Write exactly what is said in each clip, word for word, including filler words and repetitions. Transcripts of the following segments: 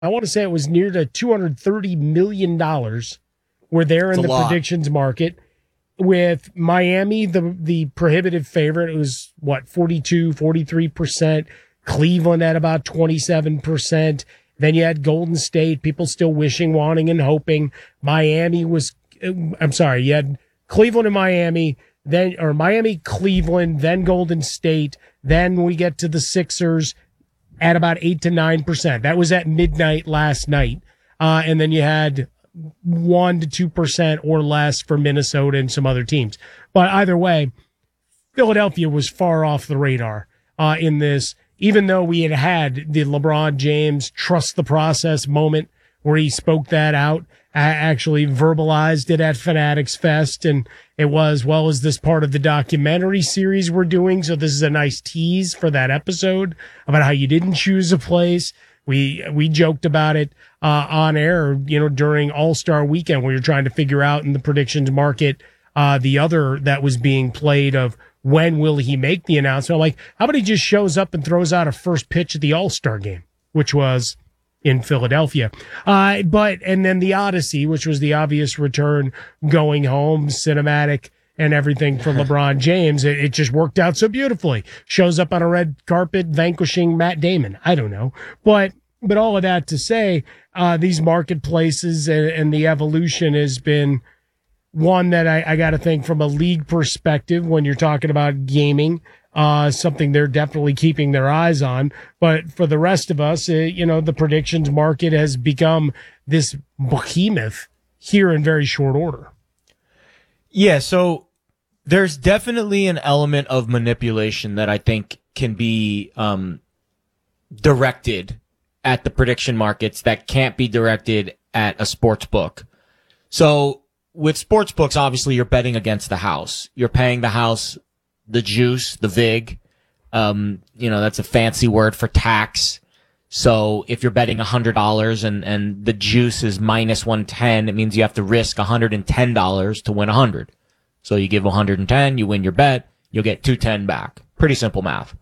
I want to say it was near to two hundred thirty million dollars were there in the lot. predictions market. With Miami, the the prohibitive favorite, it was, what, forty-two, forty-three percent. Cleveland at about twenty-seven percent. Then you had Golden State, people still wishing, wanting, and hoping. Miami was, I'm sorry, you had Cleveland and Miami, then, or Miami, Cleveland, then Golden State. Then we get to the Sixers at about eight to nine percent. That was at midnight last night. Uh, and then you had one to two percent or less for Minnesota and some other teams. But either way, Philadelphia was far off the radar uh, in this, even though we had had the LeBron James trust the process moment where he spoke that out, actually verbalized it at Fanatics Fest. And it was, well, is this part of the documentary series we're doing? So this is a nice tease for that episode about how you didn't choose a place. We we joked about it uh, on air, you know, during All-Star Weekend, where you're trying to figure out in the predictions market uh, the other that was being played of when will he make the announcement. I'm like, how about he just shows up and throws out a first pitch at the All-Star game, which was in Philadelphia. Uh, but and then the Odyssey, which was the obvious return, going home, cinematic, and everything for LeBron James. It, it just worked out so beautifully. Shows up on a red carpet, vanquishing Matt Damon. I don't know. But but all of that to say, uh, these marketplaces and, and the evolution has been one that I, I got to think from a league perspective when you're talking about gaming, uh, something they're definitely keeping their eyes on. But for the rest of us, uh, you know, the predictions market has become this behemoth here in very short order. Yeah, so there's definitely an element of manipulation that I think can be um, directed at the prediction markets that can't be directed at a sports book. So with sports books, obviously you're betting against the house. You're paying the house the juice, the vig. Um, you know, that's a fancy word for tax. So if you're betting one hundred dollars and, and the juice is minus one ten, it means you have to risk one hundred ten dollars to win one hundred. So you give one hundred ten, you win your bet, you'll get two hundred ten back. Pretty simple math.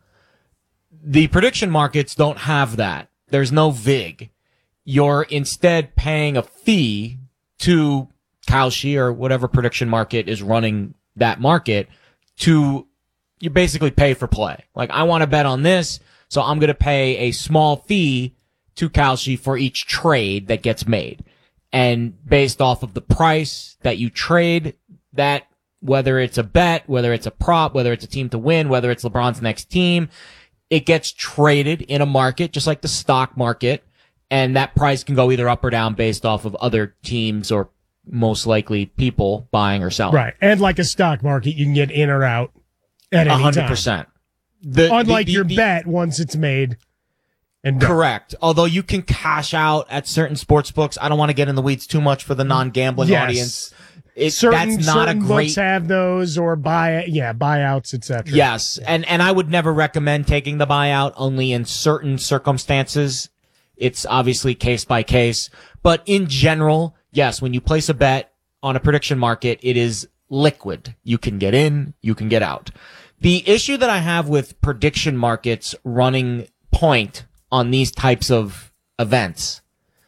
The prediction markets don't have that. There's no vig. You're instead paying a fee to Kalshi or whatever prediction market is running that market to, you basically pay for play. Like, I want to bet on this, so I'm going to pay a small fee to Kalshi for each trade that gets made. And based off of the price that you trade, that whether it's a bet, whether it's a prop, whether it's a team to win, whether it's LeBron's next team, it gets traded in a market just like the stock market. And that price can go either up or down based off of other teams or most likely people buying or selling. Right. And like a stock market, you can get in or out at any time. one hundred percent. The, Unlike the, the, your the, bet once it's made. And correct. Although you can cash out at certain sports books. I don't want to get in the weeds too much for the non-gambling yes. audience. It, certain that's not certain a great books have those or buy yeah buyouts, et cetera. Yes, and and I would never recommend taking the buyout. Only in certain circumstances. It's obviously case by case, but in general, yes. When you place a bet on a prediction market, it is liquid. You can get in, you can get out. The issue that I have with prediction markets running point on these types of events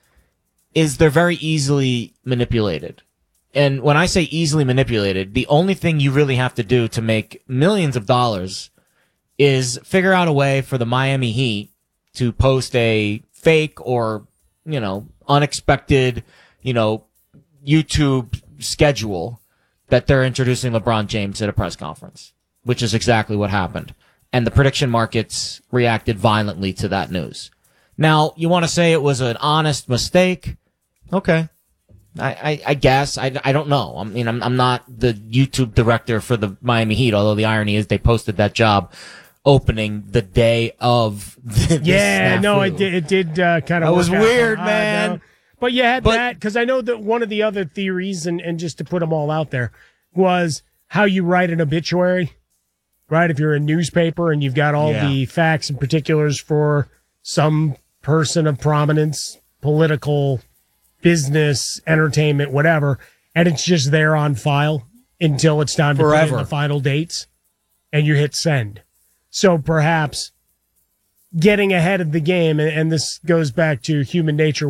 is they're very easily manipulated. And when I say easily manipulated, the only thing you really have to do to make millions of dollars is figure out a way for the Miami Heat to post a fake or, you know, unexpected, you know, YouTube schedule that they're introducing LeBron James at a press conference, which is exactly what happened. And the prediction markets reacted violently to that news. Now, you want to say it was an honest mistake? Okay. I, I, I guess. I, I don't know. I mean, I'm, I'm not the YouTube director for the Miami Heat, although the irony is they posted that job opening the day of the, yeah, no, it did, it did uh, kind of That was weird, out. man. Uh, no. But you had but, that, because I know that one of the other theories, and, and just to put them all out there, was how you write an obituary, right? If you're a newspaper and you've got all yeah. the facts and particulars for some person of prominence, political, business, entertainment, whatever, and it's just there on file until it's time to Forever. put in the final dates, and you hit send. So perhaps getting ahead of the game. And, and this goes back to human nature.